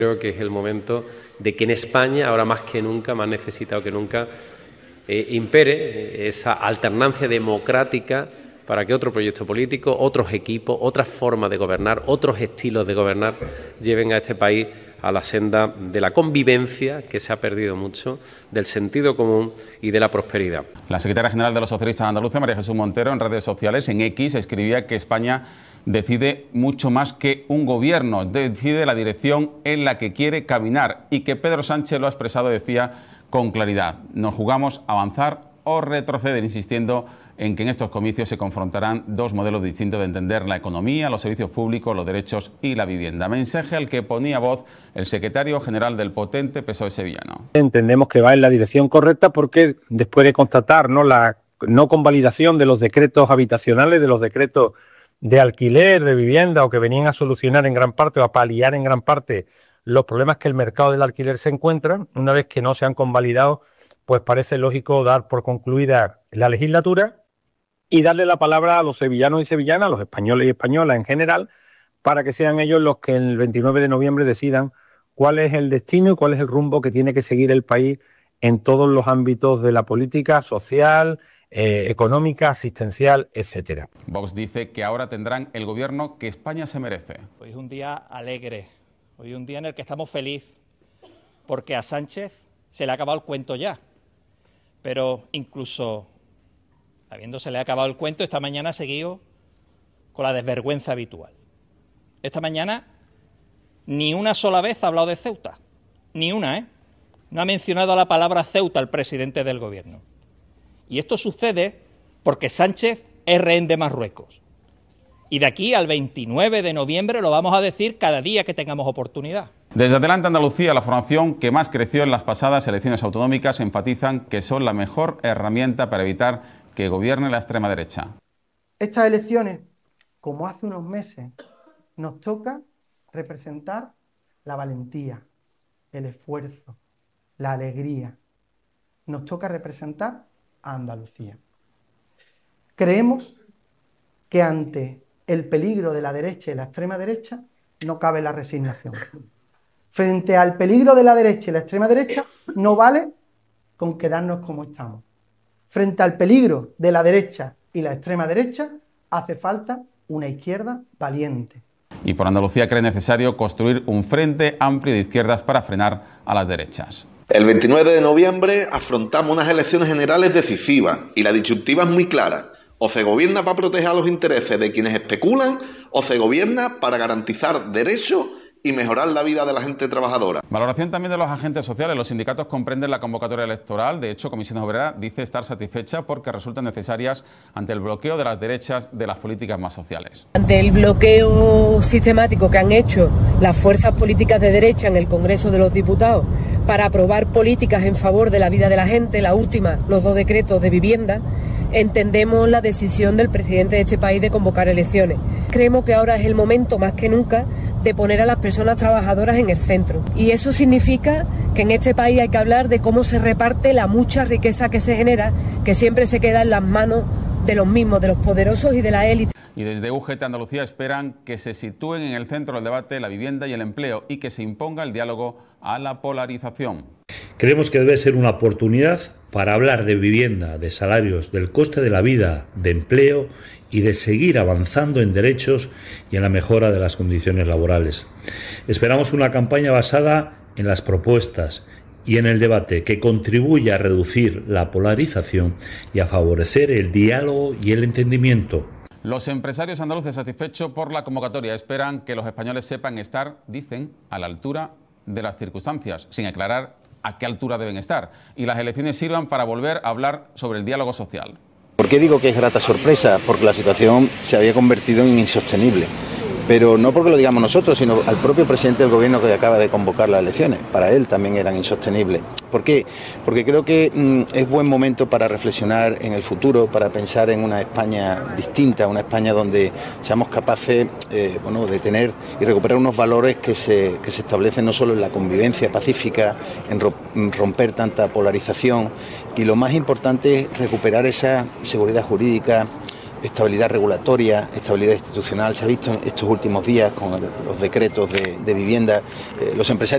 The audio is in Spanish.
Creo que es el momento de que en España, ahora más que nunca, más necesitado que nunca, impere esa alternancia democrática para que otro proyecto político, otros equipos, otras formas de gobernar, otros estilos de gobernar lleven a este país a la senda de la convivencia, que se ha perdido mucho, del sentido común y de la prosperidad. La secretaria general de los socialistas andaluces, María Jesús Montero, en redes sociales, en X, escribía que España decide mucho más que un gobierno, decide la dirección en la que quiere caminar y que Pedro Sánchez lo ha expresado, decía, con claridad. Nos jugamos avanzar o retroceder, insistiendo en que en estos comicios se confrontarán dos modelos distintos de entender la economía, los servicios públicos, los derechos y la vivienda. Mensaje al que ponía voz el secretario general del potente PSOE sevillano. Entendemos que va en la dirección correcta porque después de constatar la no convalidación de los decretos habitacionales, de los decretos de alquiler, de vivienda, o que venían a solucionar en gran parte o a paliar en gran parte los problemas que el mercado del alquiler se encuentra, una vez que no se han convalidado, pues parece lógico dar por concluida la legislatura y darle la palabra a los sevillanos y sevillanas, a los españoles y españolas en general, para que sean ellos los que el 29 de noviembre decidan cuál es el destino y cuál es el rumbo que tiene que seguir el país en todos los ámbitos de la política social, económica, asistencial, etcétera. Vox dice que ahora tendrán el gobierno que España se merece. Hoy es un día alegre, hoy es un día en el que estamos felices, porque a Sánchez se le ha acabado el cuento ya, pero incluso habiéndose le ha acabado el cuento, esta mañana ha seguido con la desvergüenza habitual. Esta mañana ni una sola vez ha hablado de Ceuta, ni una, No ha mencionado la palabra Ceuta el presidente del gobierno. Y esto sucede porque Sánchez es rehén de Marruecos. Y de aquí al 29 de noviembre lo vamos a decir cada día que tengamos oportunidad. Desde Adelante Andalucía, la formación que más creció en las pasadas elecciones autonómicas, enfatizan que son la mejor herramienta para evitar que gobierne la extrema derecha. Estas elecciones, como hace unos meses, nos toca representar la valentía, el esfuerzo, la alegría. Nos toca representar a Andalucía. Creemos que ante el peligro de la derecha y la extrema derecha no cabe la resignación. Frente al peligro de la derecha y la extrema derecha no vale con quedarnos como estamos. Frente al peligro de la derecha y la extrema derecha hace falta una izquierda valiente. Y por Andalucía cree necesario construir un frente amplio de izquierdas para frenar a las derechas. El 29 de noviembre afrontamos unas elecciones generales decisivas y la disyuntiva es muy clara. O se gobierna para proteger los intereses de quienes especulan o se gobierna para garantizar derechos y mejorar la vida de la gente trabajadora. Valoración también de los agentes sociales. Los sindicatos comprenden la convocatoria electoral. De hecho, Comisiones Obreras dice estar satisfecha porque resultan necesarias ante el bloqueo de las derechas de las políticas más sociales. Ante el bloqueo sistemático que han hecho las fuerzas políticas de derecha en el Congreso de los Diputados para aprobar políticas en favor de la vida de la gente, la última, los 2 decretos de vivienda, entendemos la decisión del presidente de este país de convocar elecciones. Creemos que ahora es el momento, más que nunca, de poner a las personas trabajadoras en el centro. Y eso significa que en este país hay que hablar de cómo se reparte la mucha riqueza que se genera, que siempre se queda en las manos de los mismos, de los poderosos y de la élite. Y desde UGT Andalucía esperan que se sitúen en el centro del debate la vivienda y el empleo y que se imponga el diálogo a la polarización. Creemos que debe ser una oportunidad para hablar de vivienda, de salarios, del coste de la vida, de empleo y de seguir avanzando en derechos y en la mejora de las condiciones laborales. Esperamos una campaña basada en las propuestas y en el debate que contribuya a reducir la polarización y a favorecer el diálogo y el entendimiento. Los empresarios andaluces satisfechos por la convocatoria esperan que los españoles sepan estar, dicen, a la altura de las circunstancias, sin aclarar a qué altura deben estar, y las elecciones sirvan para volver a hablar sobre el diálogo social. ¿Por qué digo que es grata sorpresa? Porque la situación se había convertido en insostenible. Pero no porque lo digamos nosotros, sino al propio presidente del gobierno que acaba de convocar las elecciones. Para él también eran insostenibles. ¿Por qué? Porque creo que es buen momento para reflexionar en el futuro, para pensar en una España distinta, una España donde seamos capaces de tener y recuperar unos valores que se establecen no solo en la convivencia pacífica, en romper tanta polarización, y lo más importante es recuperar esa seguridad jurídica, estabilidad regulatoria, estabilidad institucional. Se ha visto en estos últimos días con los decretos de vivienda, los empresarios